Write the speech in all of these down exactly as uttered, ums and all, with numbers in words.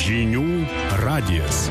Žinių radijas.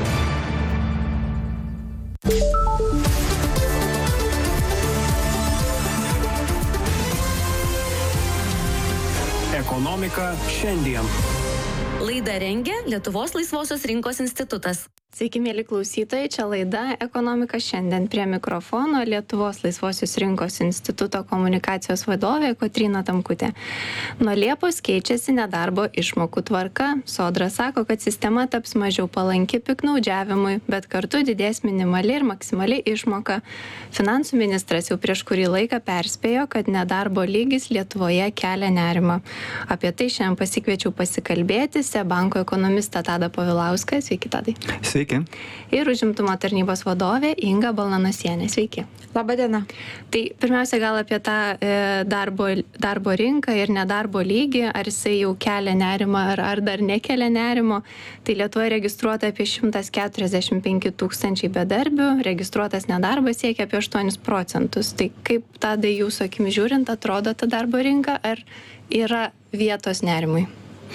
Ekonomika šiandien. Laidą rengia Lietuvos laisvosios rinkos institutas. Sveiki, mėly klausytojai, čia laida Ekonomika šiandien. Prie mikrofono Lietuvos laisvosios rinkos instituto komunikacijos vadovė Kotryna Tamkutė. Nuo Liepos keičiasi nedarbo išmokų tvarka. Sodra sako, kad sistema taps mažiau palanki piktnaudžiavimui, bet kartu didės minimali ir maksimali išmoka. Finansų ministras jau prieš kurį laiką perspėjo, kad nedarbo lygis Lietuvoje kelia nerimą. Apie tai šiandien pasikviečiau pasikalbėti SEB banko ekonomistą Tadą Povilauską. Sveiki, Tadai. Sveiki. Ir užimtumo tarnybos vadovė Inga Balnanosienė. Sveiki. Labadiena. Tai pirmiausia, gal apie tą e, darbo, darbo rinką ir nedarbo lygį, ar jisai jau kelia nerimą, ar, ar dar nekelia nerimo. Tai Lietuvoje registruota apie šimtas keturiasdešimt penki tūkstančiai bedarbių, registruotas nedarbas siekia apie aštuonis procentus. Tai kaip tada jūsų akimi žiūrint atrodo ta darbo rinka, ar yra vietos nerimui?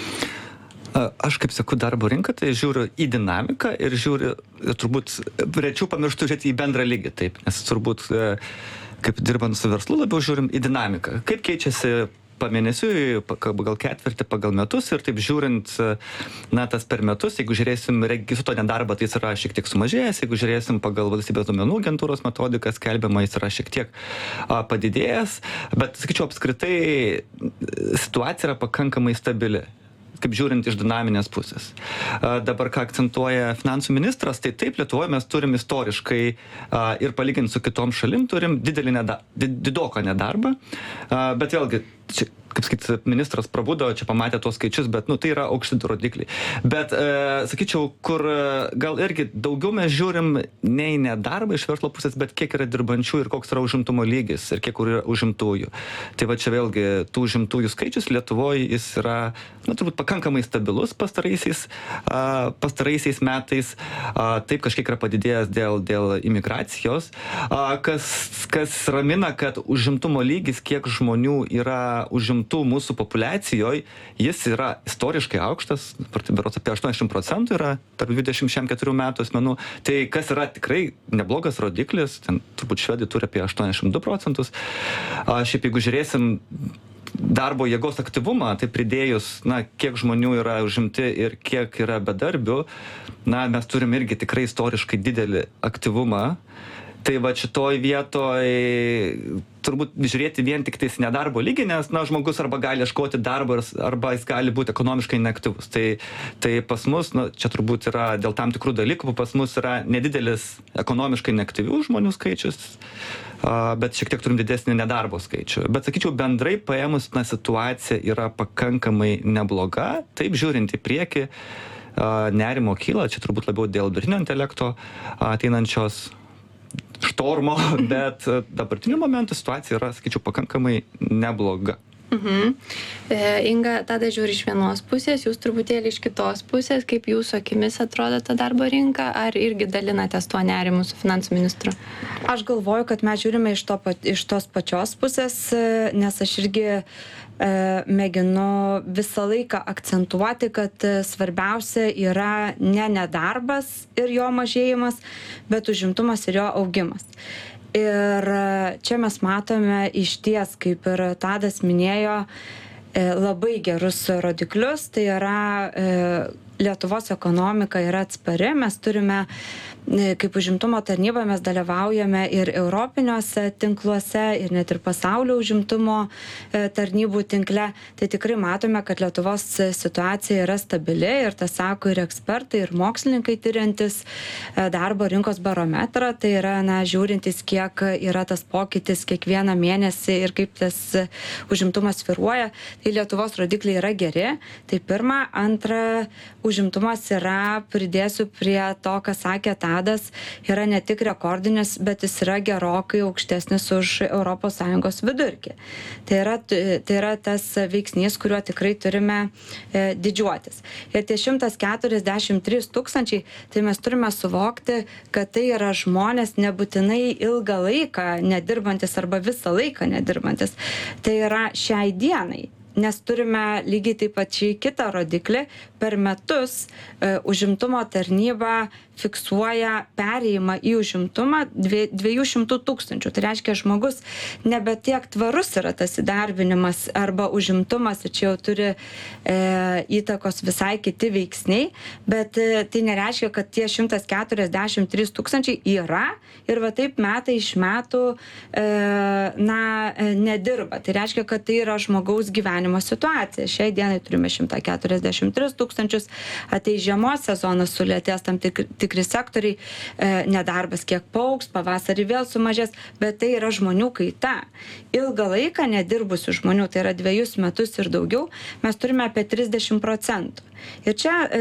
Aš, kaip sakau, darbo rinką, tai žiūriu į dinamiką ir žiūriu, turbūt, rečiau pamirštu žiūrėti į bendrą lygį, taip, nes turbūt, kaip dirbant su verslu, labiau žiūrim į dinamiką. Kaip keičiasi pamėnesiui, pagal ketvirtį, pagal metus ir taip žiūrint, na, tas per metus, jeigu žiūrėsim registruoto nedarbą, tai jis yra šiek tiek sumažėjęs, jeigu žiūrėsim pagal valstybės duomenų agentūros metodiką skelbiamą, jis yra šiek tiek a, padidėjęs, bet, sakyčiau, apskritai situacija yra pakankamai stabili, kaip žiūrint iš dinaminės pusės. Dabar, ką akcentuoja finansų ministras, tai taip, Lietuvoje mes turim istoriškai ir palyginti su kitom šalim, turim didelį neda, didoką nedarbą, bet vėlgi, čia, kaip sakyt, ministras prabudo, čia pamatė tuos skaičius, bet, nu, tai yra aukšti rodikliai. Bet, e, sakyčiau, kur gal irgi daugiau mes žiūrim ne į nedarbą iš verslo pusės, bet kiek yra dirbančių ir koks yra užimtumo lygis ir kiek yra užimtųjų. Tai va čia vėlgi tų užimtųjų skaičius Lietuvoje jis yra, na, turbūt pakankamai stabilus pastaraisiais, a, pastaraisiais metais. A, taip kažkiek yra padidėjęs dėl, dėl imigracijos. A, kas, kas ramina, kad užimtumo lygis, kiek žmonių yra užimtų mūsų populiacijoje, jis yra istoriškai aukštas, berods apie aštuoniasdešimt procentų yra tarp dvidešimt keturių metų asmenų. Tai kas yra tikrai neblogas rodiklis, ten turbūt švedai turi apie aštuoniasdešimt du procentus. A, šiaip jeigu žiūrėsim darbo jėgos aktyvumą, tai pridėjus, na, kiek žmonių yra užimti ir kiek yra bedarbių, na, mes turim irgi tikrai istoriškai didelį aktyvumą. Tai va šitoj vietoj turbūt žiūrėti vien tik tais nedarbo lygį, nes, na, žmogus arba gali ieškoti darbo, arba jis gali būti ekonomiškai neaktyvus. Tai, tai pas mus, na, čia turbūt yra dėl tam tikrų dalykų, pas mus yra nedidelis ekonomiškai neaktyvių žmonių skaičius, bet šiek tiek turim didesnį nedarbo skaičių. Bet, sakyčiau, bendrai paėmus, na, situacija yra pakankamai nebloga. Taip, žiūrint į priekį, nerimo kyla, čia turbūt labiau dėl dirbtinio intelekto ateinančios štormo, bet dabartiniu momentu situacija yra, sakyčiau, pakankamai nebloga. Mhm. E, Inga, tada žiūri iš vienos pusės, jūs truputėlį iš kitos pusės, kaip jūsų akimis atrodo ta darbo rinka, ar irgi dalinatės tuo nerimu su finansų ministru? Aš galvoju, kad mes žiūrime iš, to, iš tos pačios pusės, nes aš irgi e, mėginu visą laiką akcentuoti, kad svarbiausia yra ne nedarbas ir jo mažėjimas, bet užimtumas ir jo augimas. Ir čia mes matome išties, kaip ir Tadas minėjo, labai gerus rodiklius. Tai yra Lietuvos ekonomika yra atspari, mes turime, kaip užimtumo tarnyba, mes dalyvaujame ir europiniuose tinkluose, ir net ir pasaulio užimtumo tarnybų tinkle. Tai tikrai matome, kad Lietuvos situacija yra stabili ir tas sako ir ekspertai, ir mokslininkai tyriantis darbo rinkos barometrą. Tai yra, na, žiūrintis, kiek yra tas pokytis kiekvieną mėnesį ir kaip tas užimtumas svyruoja. Tai Lietuvos rodikliai yra geri. Tai pirma. Antra, užimtumas yra, pridėsiu prie to, ką sakė Tadas, yra ne tik rekordinis, bet jis yra gerokai aukštesnis už Europos Sąjungos vidurkį. Tai yra, tai yra tas veiksnys, kuriuo tikrai turime e, didžiuotis. Ir tie šimtas keturiasdešimt trys tūkstančiai, tai mes turime suvokti, kad tai yra žmonės nebūtinai ilgą laiką nedirbantis arba visą laiką nedirbantis. Tai yra šiai dienai nes turime lygiai taip pačiai kitą rodiklį. Per metus e, užimtumo tarnyba fiksuoja perėjimą į užimtumą dvie, dviejų šimtų tūkstančių. Tai reiškia, žmogus nebe tiek tvarus yra tas įdarbinimas arba užimtumas, ir čia jau turi e, įtakos visai kiti veiksniai, bet e, tai nereiškia, kad tie šimtas keturiasdešimt trys tūkstančiai yra ir va taip metai iš metų e, na, e, nedirba. Tai reiškia, kad tai yra žmogaus gyvenimo situacija. Šiai dienai turime šimtą keturiasdešimt tris tūkstančius, ateis žiemos sezonas, sulėtės tam tik, tikri sektoriai, e, nedarbas kiek paaugs, pavasarį vėl sumažės, bet tai yra žmonių kaita. Ilgą laiką nedirbusių žmonių, tai yra dviejus metus ir daugiau, mes turime apie trisdešimt procentų. Ir čia e,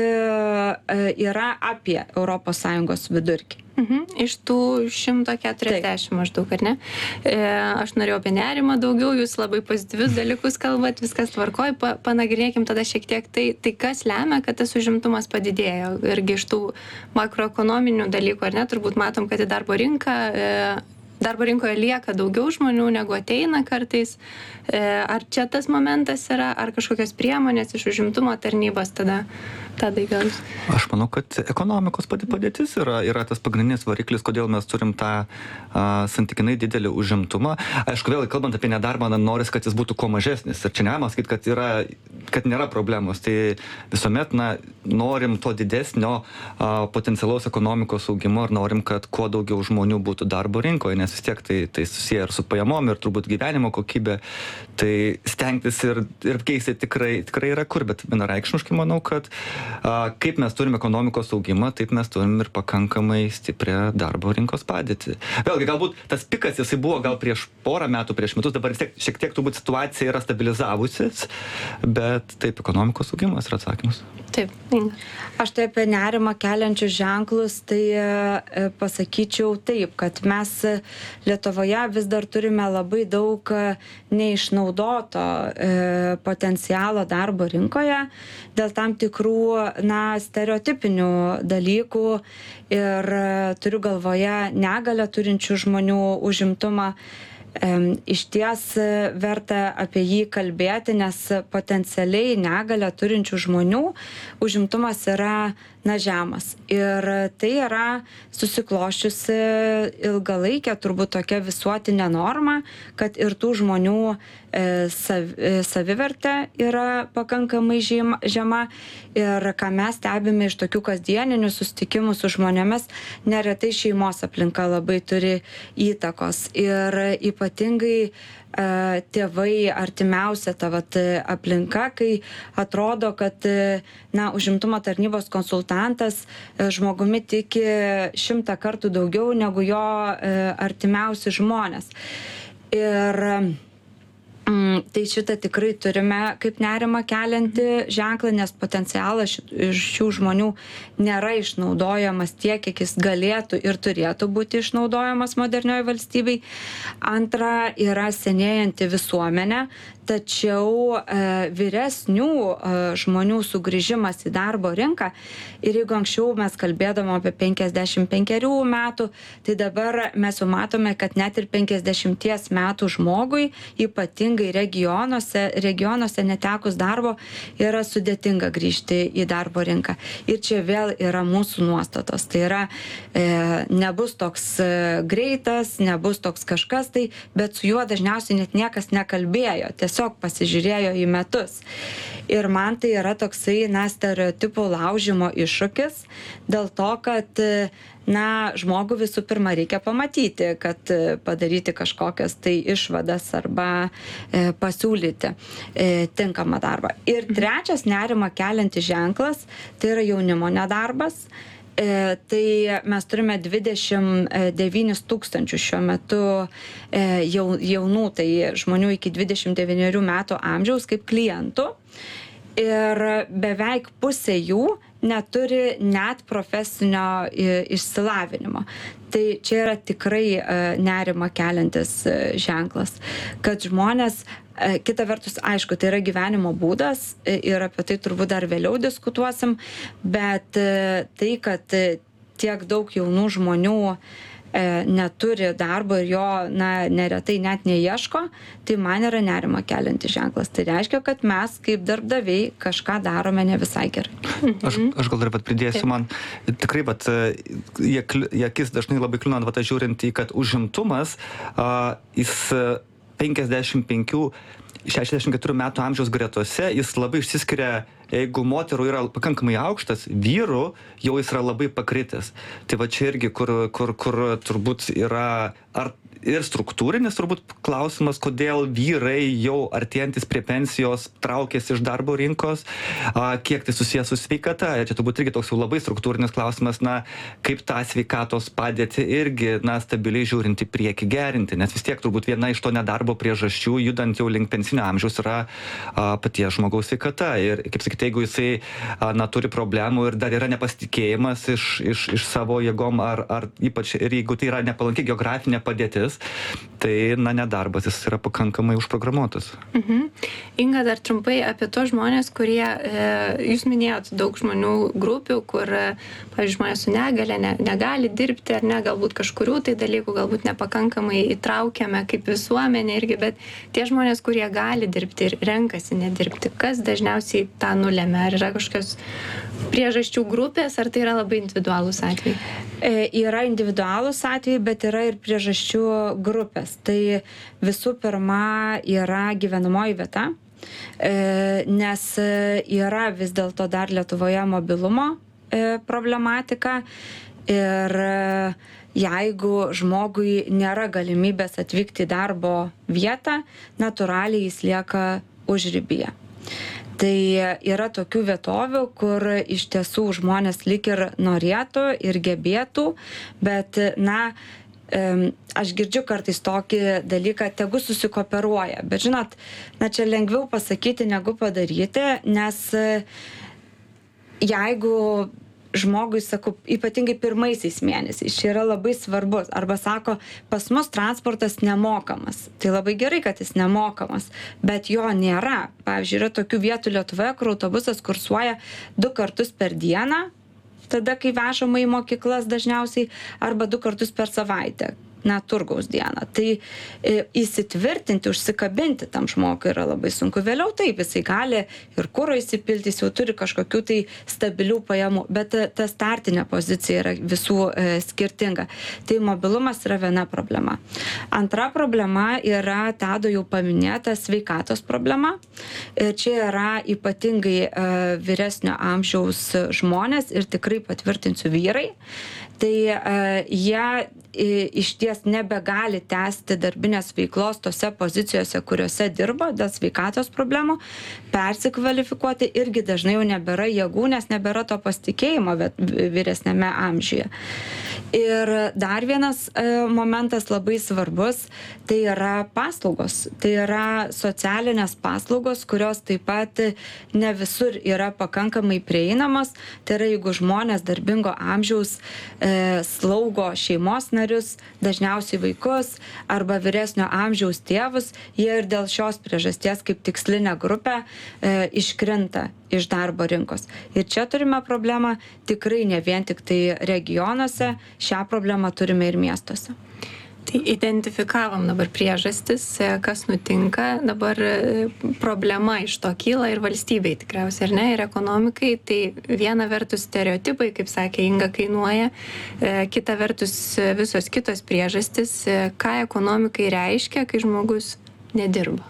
e, yra apie Europos Sąjungos vidurkį. Mhm. Iš tų šimto keturiasdešimt Taip. Maždaug, ar ne? E, aš norėjau apie nerimą daugiau, jūs labai pozityvius dalykus kalbat, viskas tvarkoj, pa, panagrinėkim tada šiek tiek tai, tai kas lemia, kad tas užimtumas padidėjo. Irgi iš tų makroekonominių dalykų, ar ne, turbūt matom, kad į darbo rinką e, darbo rinkoje lieka daugiau žmonių, negu ateina kartais. E, ar čia tas momentas yra, ar kažkokios priemonės iš užimtumo tarnybos tada? Tadai, gal jūs? Aš manau, kad ekonomikos pati padėtis yra, yra tas pagrindinis variklis, kodėl mes turim tą a, santykinai didelį užimtumą. Aišku, vėl kalbant apie nedarbą, noris, kad jis būtų kuo mažesnis. Ir čia negalima sakyti, kad, yra, kad nėra problemos. Tai visuomet na, norim to didesnio a, potencialaus ekonomikos augimo ir norim, kad kuo daugiau žmonių būtų darbo rinkoje, nes vis tiek tai, tai susiję ir su pajamom, ir turbūt gyvenimo kokybė. Tai stengtis ir, ir keisti tikrai, tikrai yra kur, bet vienareikšmiškai manau, kad a, kaip mes turim ekonomikos augimą, taip mes turim ir pakankamai stiprią darbo rinkos padėtį. Vėlgi, galbūt tas pikas jisai buvo gal prieš porą metų, prieš metus, dabar vis tiek šiek tiek turbūt situacija yra stabilizavusis, bet taip, ekonomikos augimas yra atsakymas. Taip. Aš tai apie nerimą keliančius ženklus, tai e, pasakyčiau taip, kad mes Lietuvoje vis dar turime labai daug neišnaudoto e, potencialo darbo rinkoje dėl tam tikrų na, stereotipinių dalykų ir e, turiu galvoje negalią turinčių žmonių užimtumą. Iš ties verta apie jį kalbėti, nes potencialiai negalią turinčių žmonių užimtumas yra na, žemas. Ir tai yra susikloščiusi ilgalaikė, turbūt tokia visuotinė norma, kad ir tų žmonių e, sav, e, savivertė yra pakankamai žema, žema. Ir ką mes stebime iš tokių kasdieninių susitikimų su žmonėmis, neretai šeimos aplinka labai turi įtakos. Ir ypatingai tėvai, artimiausia ta vat, aplinka, kai atrodo, kad na, užimtumo tarnybos konsultantas žmogumi tiki šimtą kartų daugiau negu jo artimiausi žmonės. Ir tai šitą tikrai turime kaip nerimą keliantį ženklą, nes potencialas iš šių žmonių nėra išnaudojamas tiek, kiek jis galėtų ir turėtų būti išnaudojamas modernioje valstybei. Antra, yra senėjanti visuomenė, tačiau e, vyresnių e, žmonių sugrįžimas į darbo rinką, ir jeigu anksčiau mes kalbėdavom apie penkiasdešimt penkerių metų, tai dabar mes jau matome, kad net ir penkiasdešimties metų žmogui, ypatingai regionuose, regionuose netekus darbo, yra sudėtinga grįžti į darbo rinką. Ir čia vėl yra mūsų nuostatos. Tai yra, e, nebus toks e, greitas, nebus toks kažkas, tai, bet su juo dažniausiai net niekas nekalbėjo. Tiesiog pasižiūrėjo į metus. Ir man tai yra toksai, na, stereotipų laužimo iššūkis, dėl to, kad na, žmogų visų pirma reikia pamatyti, kad padaryti kažkokias tai išvadas arba e, pasiūlyti e, tinkamą darbą. Ir trečias nerimą keliantis ženklas, tai yra jaunimo nedarbas. E, tai mes turime dvidešimt devynis tūkstančius šiuo metu e, jau, jaunų, tai žmonių iki dvidešimt devynerių metų amžiaus kaip klientų. Ir beveik pusė jų neturi net profesinio išsilavinimo. Tai čia yra tikrai nerimą keliantis ženklas, kad žmonės, kita vertus, aišku, tai yra gyvenimo būdas ir apie tai turbūt dar vėliau diskutuosim, bet tai, kad tiek daug jaunų žmonių neturi darbo ir jo, na, neretai net neieško, tai man yra nerima keliantis ženklas. Tai reiškia, kad mes kaip darbdaviai kažką darome ne visai gerai. Aš, aš gal dar pat pridėsiu, Taip. man tikrai, vat, jie, jie akis dažnai labai kliūna, vat, žiūrint į, kad užimtumas, a, jis penkiasdešimt penkių šešiasdešimt keturių metų amžiaus gretose, jis labai išsiskiria, jeigu moterų yra pakankamai aukštas, vyrų jau jis yra labai pakritęs. Tai va čia irgi, kur, kur, kur turbūt yra ar ir struktūrinis turbūt klausimas, kodėl vyrai jau artėjantis prie pensijos traukėsi iš darbo rinkos, a, kiek tai susijęs su sveikata. Ir čia turbūt irgi toks jau labai struktūrinis klausimas, na, kaip tą sveikatos padėtį irgi, na, stabiliai žiūrint į priekį gerinti, nes vis tiek turbūt viena iš to nedarbo priežasčių, judant jau link pensinio amžiaus, yra a, paties žmogaus sveikata. Ir, kaip sakyti, jeigu jisai, a, na, turi problemų ir dar yra nepasitikėjimas iš, iš, iš savo jėgom, ar, ar ypač ir jeigu tai yra nepalanki geografinė padėtis, tai, na, nedarbas jis yra pakankamai užprogramuotas. Mhm. Inga, dar trumpai apie tos žmonės, kurie, e, jūs minėjot daug žmonių grupių, kur, pavyzdžiui, žmonės su negale ne, negali dirbti, ar ne, galbūt kažkurių tai dalykų, galbūt nepakankamai įtraukiame kaip visuomenė irgi, bet tie žmonės, kurie gali dirbti ir renkasi nedirbti, kas dažniausiai tą nulėmė? Ar yra kažkokios priežasčių grupės, ar tai yra labai individualūs atvejai? E, yra individualūs atvejai, bet yra ir priežasčių grupės. Tai visų pirma yra gyvenamoji vieta, e, nes yra vis dėlto dar Lietuvoje mobilumo e, problematika ir e, jeigu žmogui nėra galimybės atvykti į darbo vietą, natūraliai jis lieka užribyje. Tai yra tokių vietovių, kur iš tiesų žmonės lyg ir norėtų ir gebėtų, bet, na, aš girdžiu kartais tokį dalyką, tegu susikooperuoja. Bet žinot, na, čia lengviau pasakyti negu padaryti, nes jeigu žmogui, sakau, ypatingai pirmaisiais mėnesiais, čia yra labai svarbus. Arba sako, pas mus transportas nemokamas. Tai labai gerai, kad jis nemokamas, bet jo nėra. Pavyzdžiui, yra tokių vietų Lietuvoje, kur autobusas kursuoja du kartus per dieną, tada, kai vežama į mokyklas dažniausiai, arba du kartus per savaitę, na, turgaus dieną. Tai e, įsitvirtinti, užsikabinti tam žmogui yra labai sunku. Vėliau taip, jisai gali ir kuro įsipilti, jis jau turi kažkokių tai stabilių pajamų, bet ta startinė pozicija yra visų e, skirtinga. Tai mobilumas yra viena problema. Antra problema yra Tado jau paminėta sveikatos problema. Ir čia yra ypatingai e, vyresnio amžiaus žmonės ir tikrai patvirtinsiu vyrai. Tai uh, jie i, iš ties nebegali tęsti darbinės veiklos tose pozicijose, kuriuose dirbo dėl sveikatos problemų, persikvalifikuoti irgi dažnai jau nebėra jėgų, nes nebėra to pasitikėjimo vyresnėme amžiuje. Ir dar vienas uh, momentas labai svarbus, tai yra paslaugos. Tai yra socialinės paslaugos, kurios taip pat ne visur yra pakankamai prieinamos. Tai yra, jeigu žmonės darbingo amžiaus slaugo šeimos narius, dažniausiai vaikus arba vyresnio amžiaus tėvus, jie ir dėl šios priežasties kaip tikslinė grupė e, iškrinta iš darbo rinkos. Ir čia turime problemą tikrai ne vien tik tai regionuose, šią problemą turime ir miestuose. Tai identifikavom dabar priežastis, kas nutinka, dabar problema iš to kyla ir valstybei tikriausiai, ar ne, ir ekonomikai. Tai viena vertus stereotipai, kaip sakė Inga, kainuoja, kita vertus visos kitos priežastis, ką ekonomikai reiškia, kai žmogus nedirba.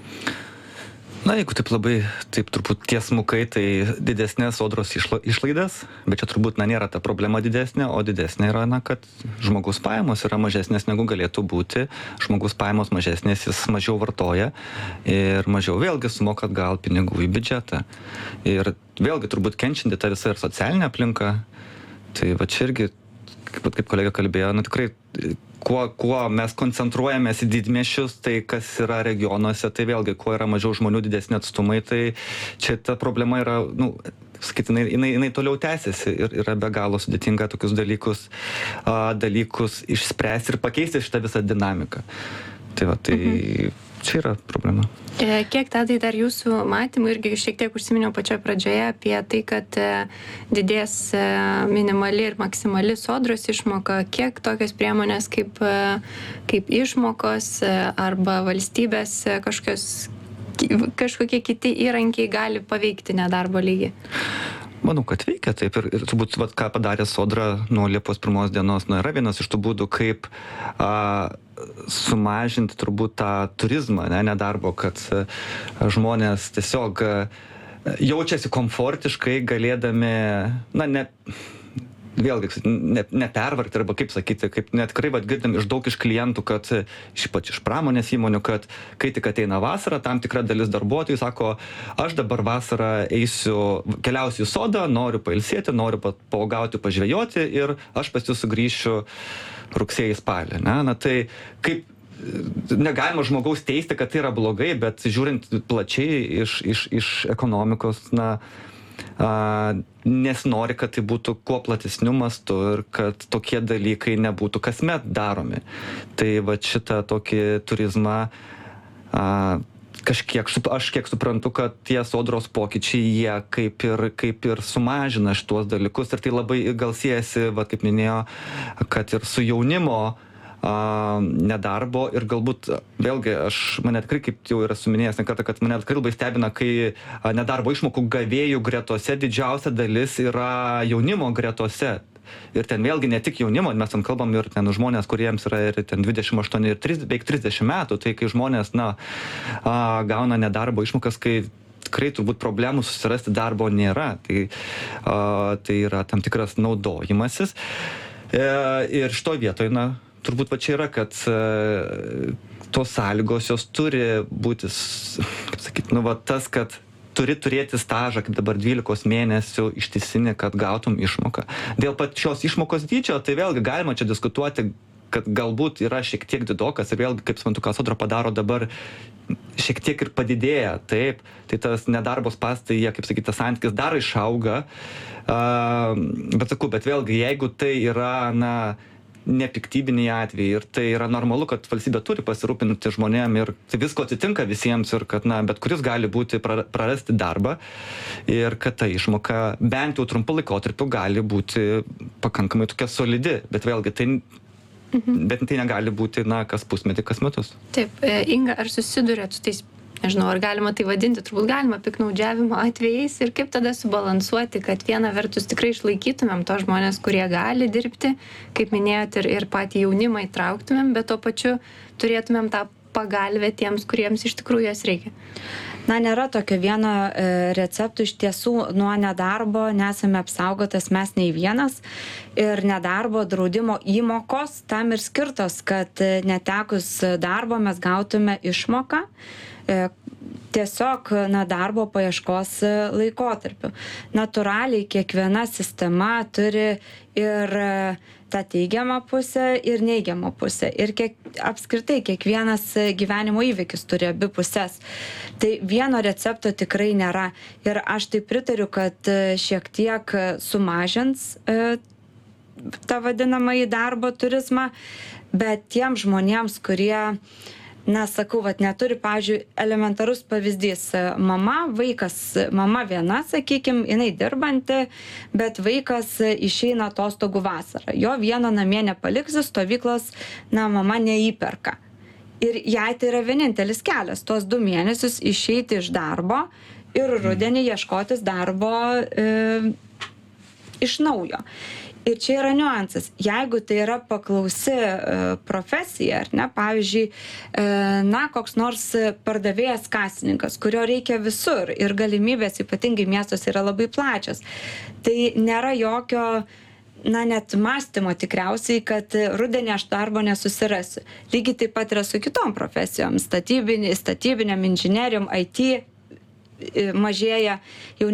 Na, jeigu taip labai, taip turbūt tiesmukai, tai didesnės sodros išla, išlaidas, bet čia turbūt, na, nėra ta problema didesnė, o didesnė yra, na, kad žmogaus pajamos yra mažesnės negu galėtų būti, žmogus pajamos mažesnės, jis mažiau vartoja ir mažiau vėlgi sumoka atgal pinigų į biudžetą. Ir vėlgi turbūt kenčianti ta visa ir socialinė aplinka, tai va čia irgi, kaip, kaip kolega kalbėjo, na, tikrai Kuo, kuo mes koncentruojamės į didmiesčius, tai kas yra regionuose, tai vėlgi, kuo yra mažiau žmonių, didesni atstumai, tai čia ta problema yra, nu, sakyti, jinai, jinai, jinai toliau tęsiasi ir yra be galo sudėtinga tokius dalykus, a, dalykus išspręsti ir pakeisti šitą visą dinamiką. Tai va, tai... Mhm. čia yra problema. Kiek Tadai dar jūsų matymų, irgi šiek tiek užsiminiau pačioje pradžioje apie tai, kad didės minimali ir maksimali sodros išmoka, kiek tokios priemonės kaip, kaip išmokos arba valstybės kažkokios, kažkokie kiti įrankiai gali paveikti nedarbo lygį? Manau, kad veikia taip ir, ir turbūt, vat, ką padarė Sodra nuo Liepos pirmos dienos, nu, yra vienas iš tų būdų, kaip a, sumažinti turbūt tą turizmą, ne, nedarbo, kad a, žmonės tiesiog a, jaučiasi komfortiškai galėdami, na, ne... vėlgi, ne, nepervargti, arba kaip sakyti, kaip net tikrai vat, girdim iš daug iš klientų, kad ypač iš pramonės įmonių, kad kai tik ateina vasara, tam tikra dalis darbuotojų sako, aš dabar vasarą eisiu, keliausiu į sodą, noriu pailsėti, noriu paugauti, pažvejoti ir aš pas jūs sugrįšiu rugsėjį spalį. Ne? Na tai kaip negalima žmogaus teisti, kad tai yra blogai, bet žiūrint plačiai iš, iš, iš ekonomikos, na, a, nesinori, kad tai būtų kuo platesniu mastu ir kad tokie dalykai nebūtų kasmet daromi. Tai va šitą tokį turizmą a, kažkiek, aš kiek suprantu, kad tie sodros pokyčiai, jie kaip ir, kaip ir sumažina šitos dalykus ir tai labai gal siejasi, va kaip minėjo, kad ir su jaunimo a, nedarbo ir galbūt, vėlgi, aš mane tikrai, kaip jau yra suminėjęs ne kartą, kad mane tikrai labai stebina, kai a, nedarbo išmokų gavėjų gretose didžiausia dalis yra jaunimo gretose. Ir ten vėlgi ne tik jaunimo, mes ten kalbam ir ten žmonės, kuriems yra ir ten dvidešimt aštuoni ir trisdešimt, beveik trisdešimt metų, tai kai žmonės, na, a, gauna nedarbo išmokas, kai tikrai turbūt problemų susirasti darbo nėra, tai, a, tai yra tam tikras naudojimasis. E, ir šito vietoj, na, turbūt va čia yra, kad e, tos sąlygos jos turi būti, kaip sakyti, nu va tas, kad turi turėti stažą, kaip dabar dvylikos mėnesių ištisinį, kad gautum išmoką. Dėl pačios išmokos dydžio, tai vėlgi galima čia diskutuoti, kad galbūt yra šiek tiek didokas ir vėlgi, kaip suprantu, ką Sodra padaro dabar, šiek tiek ir padidėja, taip, tai tas nedarbos pastai, jie, kaip sakyti, tas santykis dar išauga, uh, bet sakau, bet vėlgi, jeigu tai yra, na, nepiktybiniai atvejai ir tai yra normalu, kad valstybė turi pasirūpinti žmonėm ir tai visko atsitinka visiems ir kad, na, bet kuris gali būti prarasti darbą ir kad ta išmoka bent jau trumpu laikotarpiu gali būti pakankamai tokia solidi, bet vėlgi tai, mhm. bet tai negali būti, na, kas pusmetį, kas metus. Taip, Inga, ar susidurėt su tais, nežinau, ar galima tai vadinti, turbūt galima piknaudžiavimo atvejais ir kaip tada subalansuoti, kad viena vertus tikrai išlaikytumėm to žmonės, kurie gali dirbti, kaip minėjot, ir, ir patį jaunimą įtrauktumėm, bet tuo pačiu turėtumėm tą pagalbę tiems, kuriems iš tikrųjų jas reikia. Na, nėra tokio vieno e, receptų, iš tiesų nuo nedarbo nesame apsaugotas mes nei vienas ir nedarbo draudimo įmokos tam ir skirtos, kad netekus darbo mes gautume išmoką tiesiog, na, darbo paieškos laikotarpiu. Natūraliai kiekviena sistema turi ir tą teigiamą pusę ir neigiamą pusę. Ir kiek, apskritai kiekvienas gyvenimo įvykis turi abi pusės. Tai vieno recepto tikrai nėra. Ir aš tai pritariu, kad šiek tiek sumažins e, tą vadinamąjį darbo turizmą, bet tiem žmonėms, kurie, na, sakau, vat, neturi, pavyzdžiui, elementarus pavyzdys. Mama, vaikas, mama viena, sakykime, jinai dirbanti, bet vaikas išeina atostogų vasarą. Jo vieno namie nepaliksi, stovyklos, na, mama neįperka. Ir jai tai yra vienintelis kelias, tuos du mėnesius išeiti iš darbo ir rudenį ieškotis darbo e, iš naujo. Ir čia yra niuansas. Jeigu tai yra paklausi e, profesija, ar ne, pavyzdžiui, e, na, koks nors pardavėjas kasininkas, kurio reikia visur ir galimybės ypatingai miestuose yra labai plačios, tai nėra jokio, na, net mąstymo tikriausiai, kad rudenį aš darbo nesusirasiu. Lygiai taip pat yra su kitom profesijom, statybinė, statybinėm, inžinerijom, I T, mažėja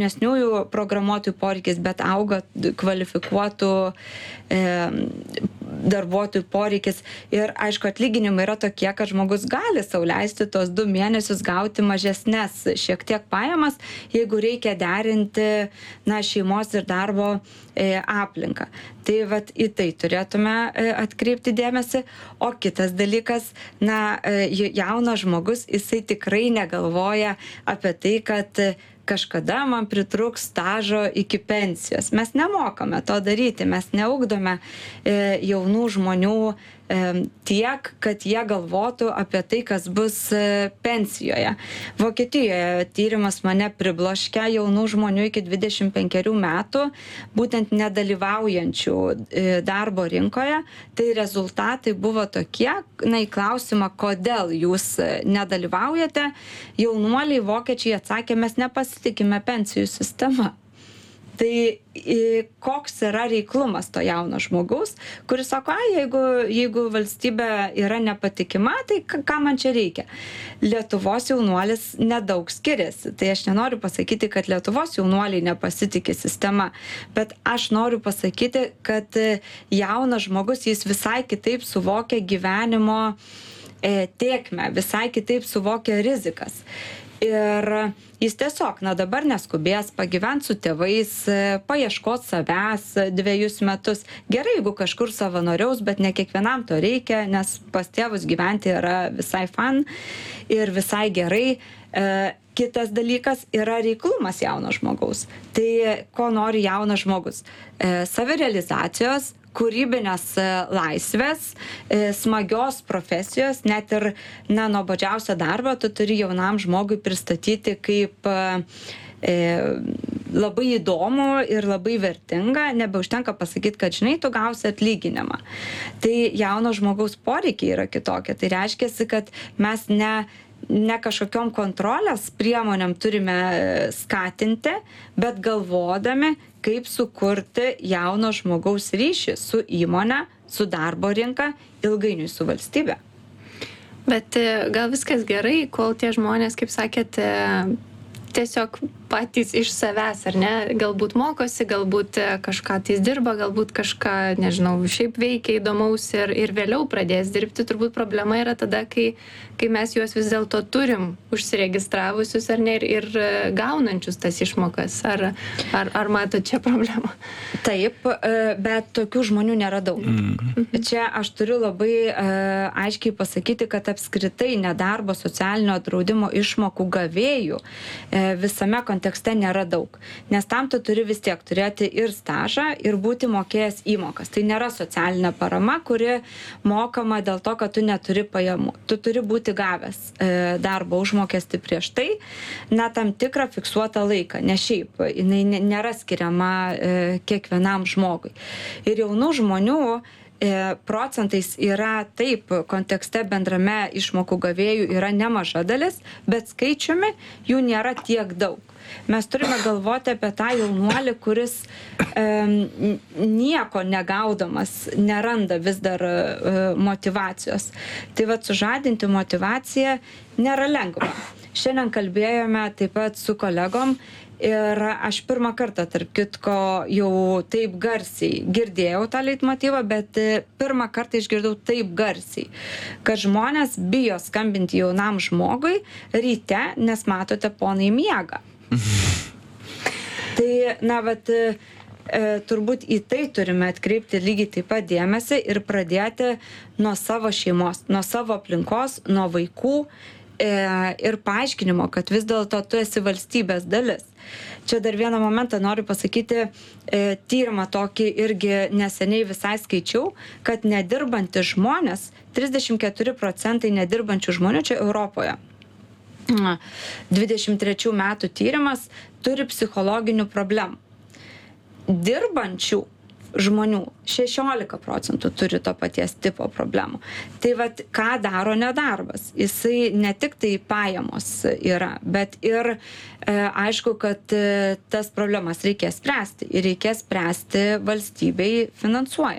jaunesniųjų programuotojų poreikis, bet auga kvalifikuotų e, darbuotojų poreikis. Ir aišku, atlyginimai yra tokie, kad žmogus gali sau leisti tos du mėnesius gauti mažesnes šiek tiek pajamas, jeigu reikia derinti na, šeimos ir darbo e, aplinką. Tai vat į tai turėtume e, atkreipti dėmesį. O kitas dalykas, na, e, jaunas žmogus, jisai tikrai negalvoja apie tai, kad kažkada man pritruks stažo iki pensijos. Mes nemokame to daryti, mes neugdome e, jaunų žmonių e, tiek, kad jie galvotų apie tai, kas bus e, pensijoje. Vokietijoje tyrimas mane pribloškia jaunų žmonių iki dvidešimt penkerių metų, būtent nedalyvaujančių e, darbo rinkoje. Tai rezultatai buvo tokie, na, į klausimą, kodėl jūs nedalyvaujate, jaunuoliai vokiečiai atsakė, mes nepasitikime tikime pensijų sistema. Tai koks yra reiklumas to jauno žmogaus, kuris sako, ai, jeigu, jeigu valstybė yra nepatikima, tai ką man čia reikia? Lietuvos jaunuolis nedaug skiriasi. Tai aš nenoriu pasakyti, kad Lietuvos jaunuoliai nepasitikė sistema, bet aš noriu pasakyti, kad jaunas žmogus, jis visai kitaip suvokia gyvenimo e, tėkmę, visai kitaip suvokia rizikas. Ir jis tiesiog, na dabar neskubės pagyventi su tėvais, paieškoti savęs dviejus metus. Gerai, jeigu kažkur savanoriaus, bet ne kiekvienam to reikia, nes pas tėvus gyventi yra visai fan ir visai gerai. E, kitas dalykas yra reiklumas jauno žmogaus. Tai ko nori jaunas žmogus? E, savirealizacijos, kūrybinės laisvės, smagios profesijos, net ir na, nuobodžiausią darbą tu turi jaunam žmogui pristatyti kaip e, labai įdomu ir labai vertinga, nebeužtenka pasakyti, kad žinai, tu gausi atlyginimą. Tai jauno žmogaus poreikiai yra kitokie. Tai reiškia, kad mes ne ne kažkokiom kontrolės priemonėm turime skatinti, bet galvodami, kaip sukurti jauno žmogaus ryšį su įmonė, su darbo rinka, ilgainiui su valstybe. Bet gal viskas gerai, kol tie žmonės, kaip sakėte, tiesiog patys iš savęs, ar ne, galbūt mokosi, galbūt kažką tais dirba, galbūt kažką, nežinau, šiaip veikia įdomaus ir, ir vėliau pradės dirbti. Turbūt problema yra tada, kai, kai mes juos vis dėlto turim užsiregistravusius, ar ne, ir, ir gaunančius tas išmokas. Ar, ar, ar matot čia problemą? Taip, bet tokių žmonių nėra daug. Mm. Čia aš turiu labai uh, aiškiai pasakyti, kad apskritai nedarbo socialinio draudimo išmokų gavėjų uh, visame kontekste nėra daug. Nes tam tu turi vis tiek turėti ir stažą, ir būti mokėjęs įmokas. Tai nėra socialinė parama, kuri mokama dėl to, kad tu neturi pajamų. Tu turi būti gavęs e, darbo užmokestį prieš tai, na, tam tikrą fiksuotą laiką. Ne šiaip, jinai nėra skiriama e, kiekvienam žmogui. Ir jaunų žmonių procentais yra taip, kontekste bendrame išmokų gavėjų yra nemaža dalis, bet skaičiumi jų nėra tiek daug. Mes turime galvoti apie tą jaunuolį, kuris e, nieko negaudamas neranda vis dar e, motyvacijos. Tai vat sužadinti motyvaciją nėra lengva. Šiandien kalbėjome taip pat su kolegom ir aš pirmą kartą, tarp kitko, jau taip garsiai girdėjau tą leitmotyvą, bet pirmą kartą išgirdau taip garsiai, kad žmonės bijo skambinti jaunam žmogui ryte, nes matote, ponai miega. Tai, na, bet e, turbūt į tai turime atkreipti lygiai taip pat dėmesį ir pradėti nuo savo šeimos, nuo savo aplinkos, nuo vaikų e, ir paaiškinimo, kad vis dėlto tu esi valstybės dalis. Čia dar vieną momentą noriu pasakyti, e, tyrimą tokį irgi neseniai visai skaičiau, kad nedirbantis žmonės, trisdešimt keturi procentai nedirbančių žmonių čia Europoje, dvidešimt trečių metų tyrimas, turi psichologinių problemų. Dirbančių žmonių šešiolika procentų turi to paties tipo problemų. Tai vat, ką daro nedarbas? Jisai ne tik tai pajamos yra, bet ir e, aišku, kad e, tas problemas reikės spręsti ir reikės spręsti valstybei finansuojant.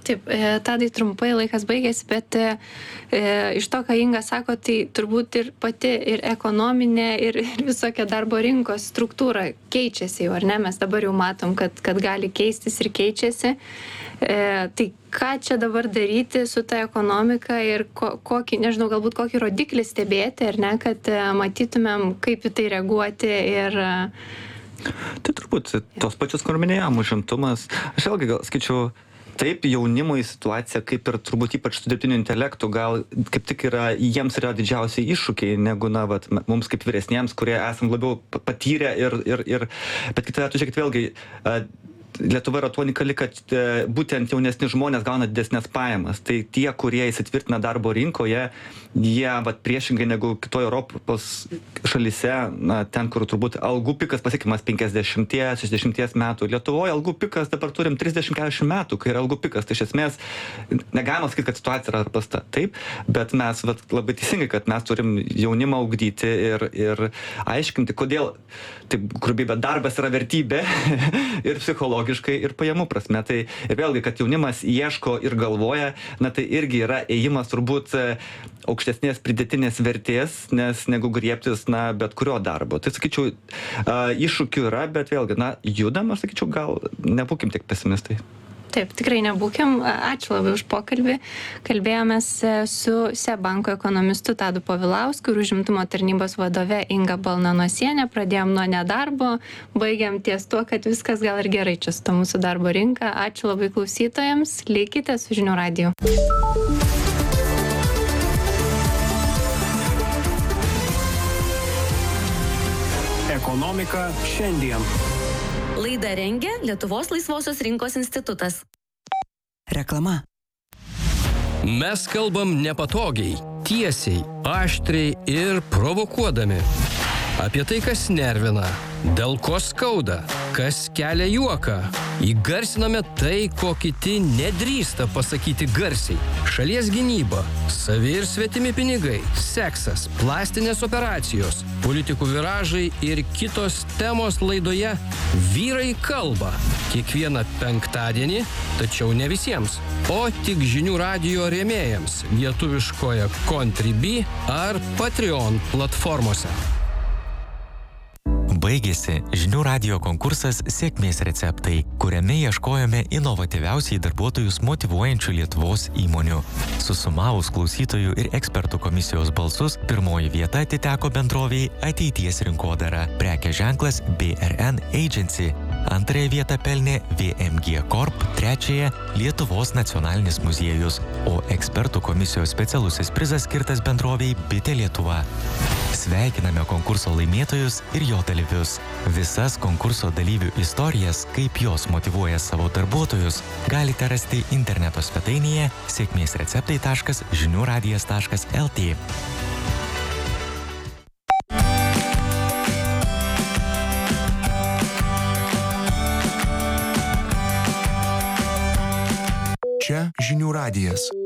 Taip, e, Tadai, trumpai laikas baigėsi, bet e, e, iš to, ką Inga sako, tai turbūt ir pati ir ekonominė, ir, ir visokia darbo rinkos struktūra keičiasi jau, ar ne? Mes dabar jau matom, kad, kad gali keistis ir keičiasi. E, tai ką čia dabar daryti su ta ekonomika ir ko, kokį, nežinau, galbūt kokį rodiklį stebėti, ar ne, kad e, matytumėm, kaip į tai reaguoti ir... E, tai turbūt tos pačios, kur minėjom, užimtumas. Aš vėlgi gal skaičiau, taip, jaunimui situacija, kaip ir turbūt ypač su dirbtiniu intelektu, gal kaip tik yra, jiems yra didžiausiai iššūkiai, negu, na, vat, mums kaip vyresniems, kurie esam labiau patyrę ir, ir, ir bet kitą atveju, žiūrėkit, vėlgi, Lietuva yra tuo unikali, kad e, būtent jaunesni žmonės gauna didesnės pajamas. Tai tie, kurie įsitvirtina darbo rinkoje, jie, vat, priešingai negu kitoje Europos šalyse, na, ten, kur turbūt algų pikas pasiekimas penkiasdešimt šešiasdešimt metų. Lietuvoje algų pikas dabar turim trisdešimt keturiasdešimt metų, kai yra algų pikas. Tai iš esmės negalima sakyti, kad situacija yra prasta. Taip, bet mes vat, labai teisingai, kad mes turim jaunimą ugdyti ir, ir aiškinti, kodėl, taip, grubiai, bet darbas yra vertybė ir psichologiškai, ir pajamų prasme. Tai ir vėlgi, kad jaunimas ieško ir galvoja, na tai irgi yra ėjimas turbūt aukštesnės pridėtinės vertės, nes negu griebtis, na, bet kurio darbo. Tai sakyčiau, iššūkių yra, bet vėlgi, na, judam, aš sakyčiau, gal nebūkim tik pesimistai. Taip, tikrai nebūkim. Ačiū labai už pokalbį. Kalbėjomės su SEB banko ekonomistu Tadu Povilausku ir užimtumo tarnybos vadove Inga Balnanosienė. Pradėjom nuo nedarbo, baigiam ties tuo, kad viskas gal ir gerai čia su to mūsų darbo rinka. Ačiū labai klausytojams. Likite su Žinių radiju. Ekonomika šiandien. Laidą rengia Lietuvos laisvosios rinkos institutas. Reklama. Mes kalbam nepatogiai, tiesiai, aštriai ir provokuodami. Apie tai, kas nervina, dėl ko skauda, kas kelia juoką. Įgarsiname tai, ko kiti nedrįsta pasakyti garsiai. Šalies gynyba, savi ir svetimi pinigai, seksas, plastinės operacijos, politikų viražai ir kitos temos laidoje Vyrai kalba. Kiekvieną penktadienį, tačiau ne visiems, o tik Žinių radijo rėmėjams lietuviškoje Contribui ar Patreon platformose. Baigėsi Žinių radijo konkursas Sėkmės receptai, kuriame ieškojome inovatyviausiai darbuotojus motyvuojančių Lietuvos įmonių. Susumavus klausytojų ir ekspertų komisijos balsus, pirmoji vieta atiteko bendrovei Ateities rinkodara, prekės ženklas B R N Agency. Antrąją vietą pelnė V M G Corp, trečiąją Lietuvos nacionalinis muziejus, o ekspertų komisijos specialusis prizas skirtas bendrovei Bitė Lietuva. Sveikiname konkurso laimėtojus ir jo dalyvius. Visas konkurso dalyvių istorijas, kaip jos motyvuoja savo darbuotojus, galite rasti interneto svetainėje sėkmės receptai taškas žinių radijas taškas L T. Čia Žinių radijas.